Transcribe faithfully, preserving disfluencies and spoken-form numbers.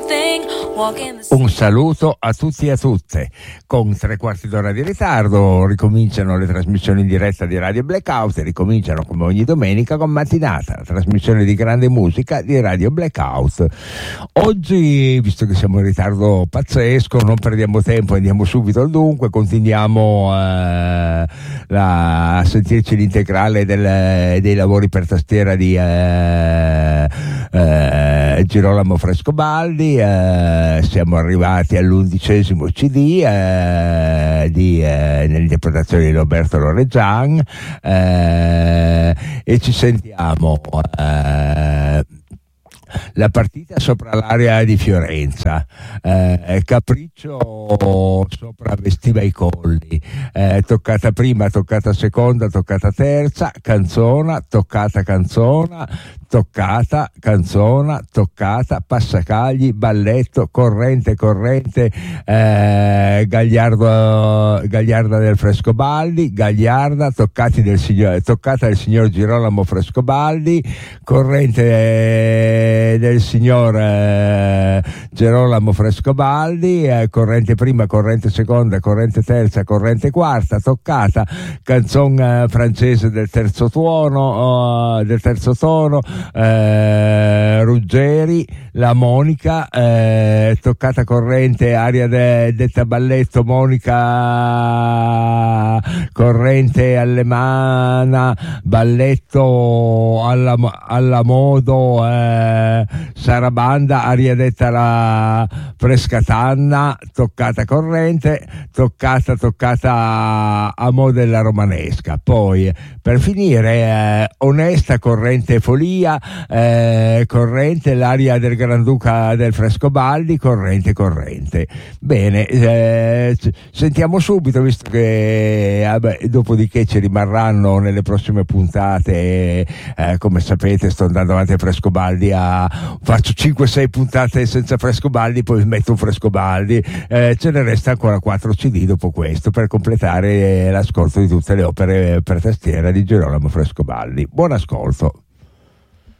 Un saluto a tutti e a tutte. Con tre quarti d'ora di ritardo ricominciano le trasmissioni in diretta di Radio Blackout e ricominciano come ogni domenica con Mattinata, la trasmissione di grande musica di Radio Blackout. Oggi, visto che siamo in ritardo pazzesco, non perdiamo tempo, andiamo subito al dunque, continuiamo eh, la, a sentirci l'integrale del, dei lavori per tastiera di eh, eh, Girolamo Frescobaldi. eh, siamo arrivati all'undicesimo C D eh, di, eh, nell'interpretazione di Roberto Loreggian eh, e ci sentiamo eh, la partita sopra l'area di Fiorenza, eh, Capriccio sopra Vestiva i Colli, eh, toccata prima, toccata seconda, toccata terza, Canzona, toccata Canzona, toccata Canzona, toccata Passacagli, Balletto, Corrente, Corrente, eh, Gagliardo, Gagliarda del Frescobaldi, Gagliarda, toccati del signor, toccata del signor Girolamo Frescobaldi, Corrente eh, del signor eh, Girolamo Frescobaldi, eh, corrente prima, corrente seconda, corrente terza, corrente quarta, toccata canzon eh, francese del terzo tuono, uh, del terzo tono, eh, Ruggeri, la Monica, eh, toccata corrente, aria de, detta balletto, Monica, corrente allemana, balletto alla, alla modo, eh, Sarabanda, aria detta la Frescatanna, toccata corrente, toccata toccata a mo' della romanesca. Poi per finire eh, onesta, corrente folia, eh, corrente l'aria del Granduca del Frescobaldi, corrente corrente. Bene, eh, sentiamo subito, visto che vabbè, dopodiché ci rimarranno nelle prossime puntate, eh, come sapete sto andando avanti a Frescobaldi, a faccio cinque sei puntate senza Frescobaldi, poi metto un Frescobaldi, eh, ce ne resta ancora quattro C D dopo questo per completare l'ascolto di tutte le opere per tastiera di Girolamo Frescobaldi. Buon ascolto.